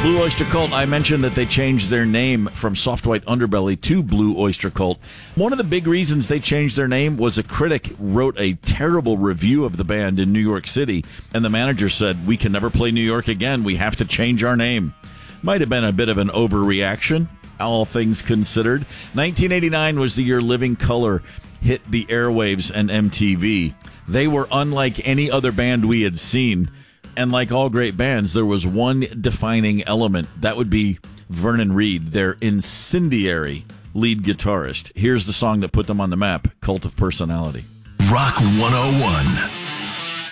Blue Oyster Cult, I mentioned that they changed their name from Soft White Underbelly to Blue Oyster Cult. One of the big reasons they changed their name was a critic wrote a terrible review of the band in New York City, and the manager said, "We can never play New York again. We have to change our name." Might have been a bit of an overreaction, all things considered. 1989 was the year Living Colour hit the airwaves and MTV. They were unlike any other band we had seen. And like all great bands, there was one defining element. That would be Vernon Reid, their incendiary lead guitarist. Here's the song that put them on the map, Cult of Personality. Rock 101.